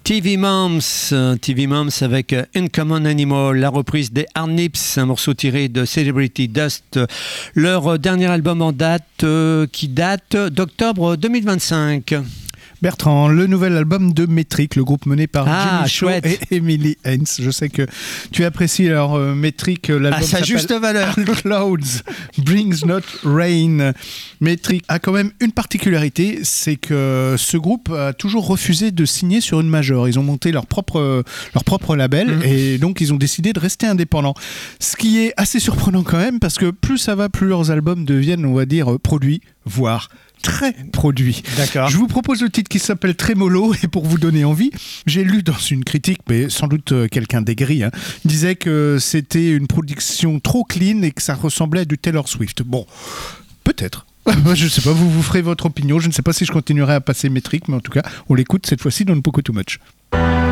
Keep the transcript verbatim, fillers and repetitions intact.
T V Moms, T V Moms avec Uncommon Animal, la reprise des Hard Nips, un morceau tiré de Celebrity Dust, leur dernier album en date euh, qui date d'octobre deux mille vingt-cinq. Bertrand, le nouvel album de Metric, le groupe mené par ah, Jimmy Shaw chouette. et Emily Heinz. Je sais que tu apprécies leur euh, Metric. L'album à sa juste valeur. Clouds Brings Not Rain. Metric a quand même une particularité, c'est que ce groupe a toujours refusé de signer sur une major. Ils ont monté leur propre, leur propre label mmh. et donc ils ont décidé de rester indépendants. Ce qui est assez surprenant quand même, parce que plus ça va, plus leurs albums deviennent, on va dire, produits, voire très produit. D'accord. Je vous propose le titre qui s'appelle Trémolo, et pour vous donner envie, j'ai lu dans une critique, mais sans doute euh, quelqu'un d'aigri, hein, disait que c'était une production trop clean et que ça ressemblait à du Taylor Swift. Bon, peut-être. Je ne sais pas, vous vous ferez votre opinion. Je ne sais pas si je continuerai à passer Metric, mais en tout cas, on l'écoute cette fois-ci dans le Poco Too Much.